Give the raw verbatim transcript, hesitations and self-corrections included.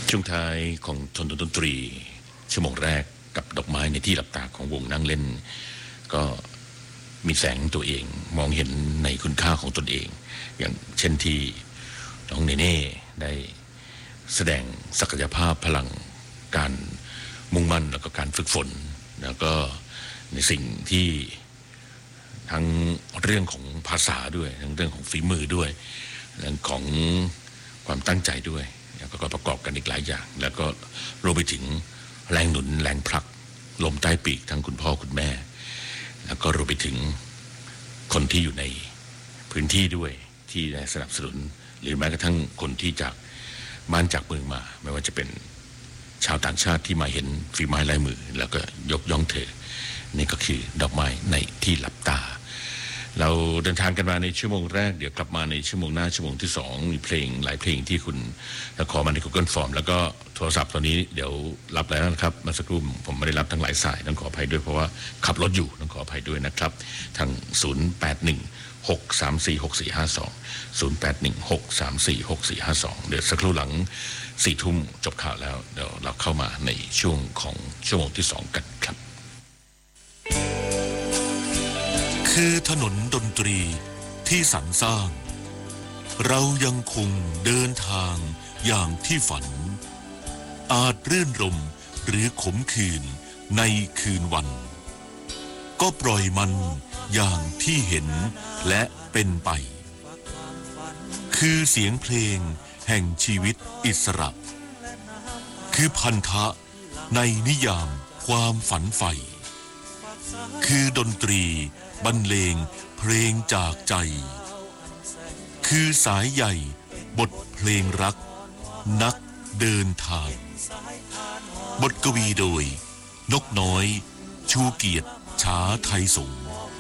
ช่วงท้ายของทนดนตรีชั่วโมงแรกกับดอกไม้ในที่หลับตาของวงนั่งเล่นก็มีแสงตัวเองมองเห็นในคุณค่าของตนเองอย่างเช่นที่น้องเนเน่ได้แสดงศักยภาพพลังการมุ่งมั่นแล้วก็การฝึกฝนแล้วก็ในสิ่งที่ทั้งเรื่องของภาษาด้วยทั้งเรื่องของฝีมือด้วยเรื่องของความตั้งใจด้วยแล้วก็ประกอบกันอีกหลายอย่างแล้วก็รวมไปถึงแรงหนุนแรงผลักลมใต้ปีกทั้งคุณพ่อคุณแม่แล้วก็รวมไปถึงคนที่อยู่ในพื้นที่ด้วยที่ได้สนับสนุนหรือแม้กระทั่งคนที่จากบ้านจากเมืองมาไม่ว่าจะเป็นชาวต่างชาติที่มาเห็นฝีไม้ลายมือแล้วก็ยกย่องเธอนี่ก็คือดอกไม้ในที่หลับตาเราเดินทางกันมาในชั่วโมงแรกเดี๋ยวกลับมาในชั่วโมงหน้าชั่วโมงที่สองมีเพลงหลายเพลงที่คุณขอมาใน Google Form แล้วก็โทรศัพท์ตอนนี้เดี๋ยวรับแล้วนะครับเมื่อสักครู่ผมไม่ได้รับทั้งหลายสายต้องขออภัยด้วยเพราะว่าขับรถอยู่ต้องขออภัยด้วยนะครับทางศูนย์ แปด หนึ่ง หก สาม สี่ หก สี่ ห้า สอง ศูนย์ แปด หนึ่ง หก สาม สี่ หก สี่ ห้า สองเดี๋ยวสักครู่หลังสี่ทุ่มจบข่าวแล้วเดี๋ยวเราเข้ามาในช่วงของชั่วโมงที่สองกันครับคือถนนดนตรีที่สรรสร้างเรายังคงเดินทางอย่างที่ฝันอาจรื่นรมหรือขมขื่นในคืนวันก็ปล่อยมันอย่างที่เห็นและเป็นไปคือเสียงเพลงแห่งชีวิตอิสระคือพันธะในนิยามความฝันใฝ่คือดนตรีบรรเลงเพลงจากใจคือสายใหญ่บทเพลงรักนักเดินทางบทกวีโดยนกน้อยชูเกียรติช้าไทยสงฆ์